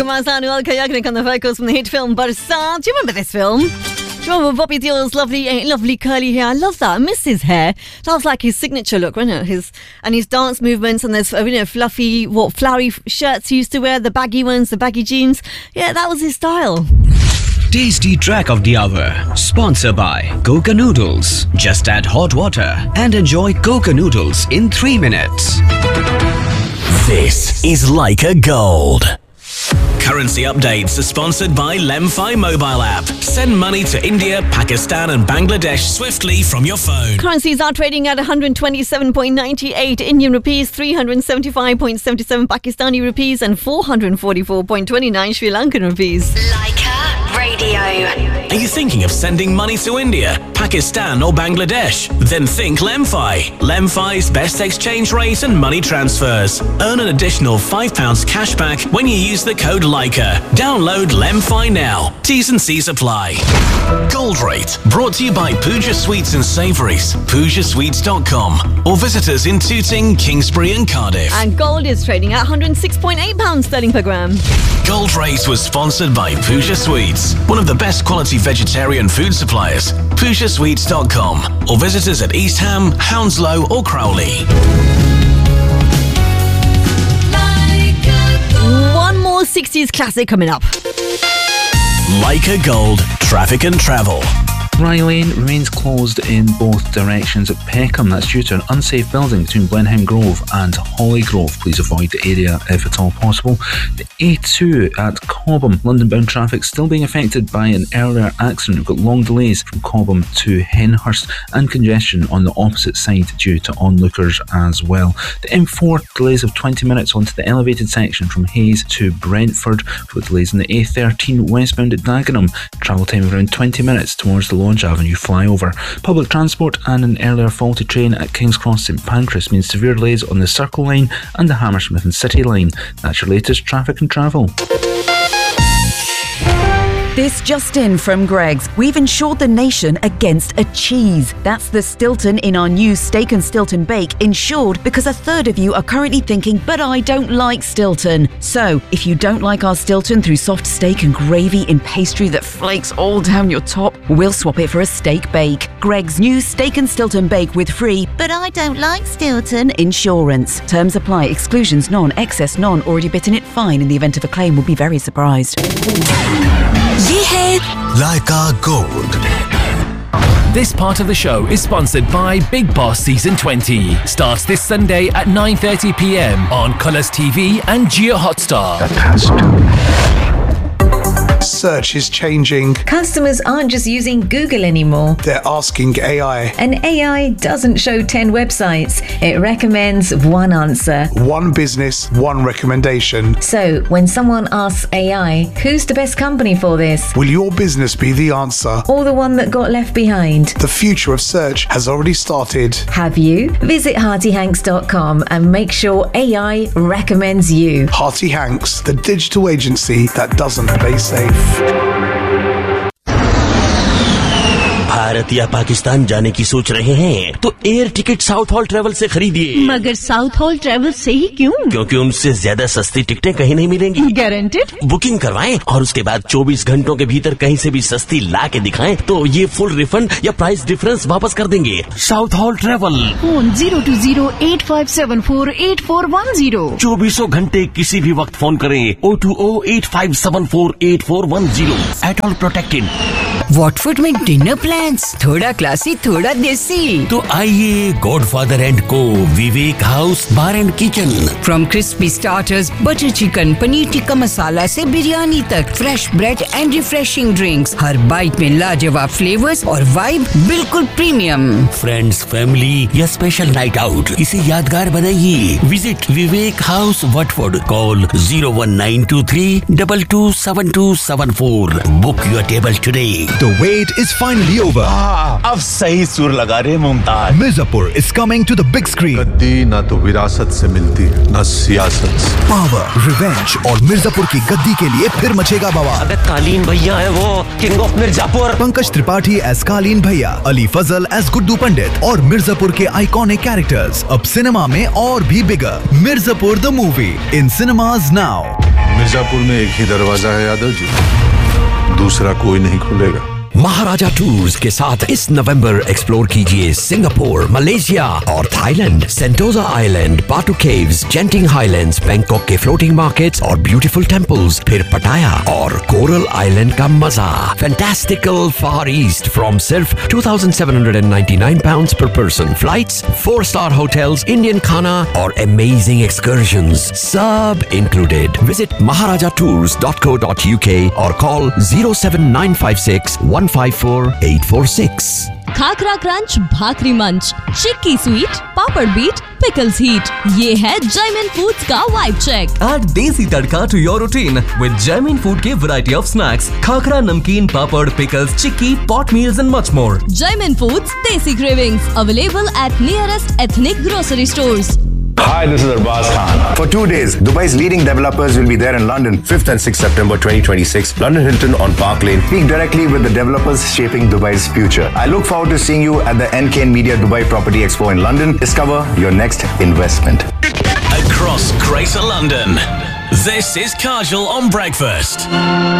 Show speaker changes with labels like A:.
A: Kumar Sanu, Al Kayagnik on the vocals from the hit film Barsat. Do you remember this film? Do you remember Bobby Deol's lovely curly hair? I love that. I miss his hair. That was like his signature look, wasn't it? His dance movements, and there's fluffy, flowery shirts he used to wear, the baggy ones, the baggy jeans. Yeah, that was his style.
B: Tasty track of the hour, sponsored by Coca Noodles. Just add hot water and enjoy Coca Noodles in 3 minutes.
C: This is Leica Gold.
D: Currency updates are sponsored by Lemfi mobile app. Send money to India, Pakistan and Bangladesh swiftly from your phone.
A: Currencies are trading at 127.98 Indian rupees, 375.77 Pakistani rupees and 444.29 Sri Lankan rupees.
E: Leica Radio.
D: Are you thinking of sending money to India, Pakistan or Bangladesh? Then think Lemfi. Lemfi's best exchange rate and money transfers. Earn an additional £5 cash back when you use the code Leica. Download Lemfi now. T's and C's apply. Gold Rate, brought to you by Pooja Sweets and Savouries, PoojaSweets.com, or visit us in Tooting, Kingsbury and Cardiff.
A: And gold is trading at £106.8 sterling per gram.
D: Gold Rate was sponsored by Pooja Sweets, one of the best quality vegetarian food suppliers. PoojaSweets.com, or visit us at East Ham, Hounslow or Crowley.
A: One more 60s classic coming up.
C: Leica Gold, traffic and travel.
F: Rye Lane remains closed in both directions at Peckham. That's due to an unsafe building between Blenheim Grove and Holly Grove. Please avoid the area if at all possible. The A2 at Cobham, London-bound traffic still being affected by an earlier accident. We've got long delays from Cobham to Henhurst and congestion on the opposite side due to onlookers as well. The M4 delays of 20 minutes onto the elevated section from Hayes to Brentford. We've got delays in the A13 westbound at Dagenham. Travel time of around 20 minutes towards the Launch Avenue flyover. Public transport and an earlier faulty train at King's Cross St Pancras means severe delays on the Circle Line and the Hammersmith and City Line. That's your latest traffic and travel.
G: This just in from Greggs. We've insured the nation against a cheese. That's the Stilton in our new Steak and Stilton Bake, insured because a third of you are currently thinking, but I don't like Stilton. So, if you don't like our Stilton through soft steak and gravy in pastry that flakes all down your top, we'll swap it for a steak bake. Greggs' new Steak and Stilton Bake with free, but I don't like Stilton insurance. Terms apply. Exclusions none. Excess none. Already bitten it fine. In the event of a claim, will be very surprised.
E: ये है
C: Leica Gold.
H: This part of the show is sponsored by Big Boss Season 20. Starts this Sunday at 9:30 p.m. on Colours TV and Geo Hotstar.
I: That has to. Search is changing.
J: Customers aren't just using Google anymore.
I: They're asking AI.
J: And AI doesn't show 10 websites. It recommends one answer.
I: One business, one recommendation.
J: So, when someone asks AI, who's the best company for this?
I: Will your business be the answer?
J: Or the one that got left behind?
I: The future of search has already started.
J: Have you? Visit HeartyHanks.com and make sure AI recommends you.
I: Hearty Hanks, the digital agency that doesn't play safe.
C: Bharat या पाकिस्तान जाने की सोच रहे हैं तो air ticket south hall travel से खरीदिए।
K: मगर साउथ हॉल ट्रेवल से ही क्यों?
C: क्योंकि उनसे ज्यादा सस्ती टिकटें कहीं नहीं मिलेंगी।
K: गारंटेड?
C: बुकिंग करवाएं और उसके बाद 24 घंटों के भीतर कहीं से भी सस्ती ला के दिखाएं तो ये फुल रिफंड या प्राइस डिफरेंस वापस कर देंगे। South hall travel,
K: phone 020-8574-8410।
C: 24 घंटे किसी भी वक्त फोन करें 020-8574-8410। At all protected.
L: वॉटफोर्ड में डिनर प्लान्स, थोड़ा क्लासी थोड़ा देसी।
C: तो आइए गॉडफादर एंड को विवेक house bar and kitchen.
L: From crispy starters, butter chicken, paneer tikka masala से बिरयानी तक, fresh bread and refreshing drinks. Her bite में लाजवाब फ्लेवर्स और वाइब बिल्कुल प्रीमियम।
C: फ्रेंड्स, फैमिली या स्पेशल नाइट आउट, इसे यादगार बनाइए। Visit Vivek house Watford. Call 01923227274। Book your table today.
M: The wait is finally over.
N: अब सही सुर लगा रे Mumtaz.
M: Mirzapur is coming to the big screen.
N: गद्दी ना तो विरासत से मिलती, ना सियासत से।
M: Power, revenge और मिर्जापुर की गद्दी के लिए फिर मचेगा बवाल।
C: अबे कालीन भैया है वो, king of Mirzapur.
M: Pankaj Tripathi as कालीन भैया, अली फजल एज गुड्डू पंडित और मिर्जापुर के आइकॉनिक कैरेक्टर्स अब सिनेमा में और भी बिगर। Mirzapur the movie in cinemas now.
N: Mirzapur में एक ही दरवाजा है यादव जी, दूसरा कोई नहीं खुलेगा।
O: महाराजा टूर्स के साथ इस नवंबर एक्सप्लोर कीजिए सिंगापुर, मलेशिया और थाईलैंड, सेंटोजा आइलैंड, बाटू केव्स, जेंटिंग हाईलैंड्स, बैंकॉक के फ्लोटिंग मार्केट्स और ब्यूटीफुल टेम्पल्स, फिर पटाया और कोरल आइलैंड का मजा। फैंटास्टिकल फार ईस्ट फ्रॉम सिर्फ £2,799 per person. Flights, 4-star hotels, Indian खाना और amazing excursions, सब included. Visit maharajatours.co.uk or call 07956 154-846.
P: Khakhra crunch, भाकरी मंच, चिक्की स्वीट, पापड़ बीट, पिकल्स हीट, ये है जयमीन फूड्स का वाइब चेक.
Q: Add देसी तड़का to your routine with Jaimin Food के variety of snacks, खाकरा, नमकीन, पापड़, pickles, chikki, pot meals and much more.
P: Jaimin Foods Desi Cravings, available at nearest ethnic grocery stores.
R: Hi, this is Arbaz Khan. For 2 days, Dubai's leading developers will be there in London, 5th and 6th September 2026, London Hilton on Park Lane. Speak directly with the developers shaping Dubai's future. I look forward to seeing you at the NKN Media Dubai Property Expo in London. Discover your next investment.
D: Across Greater London, this is Kajal on Breakfast.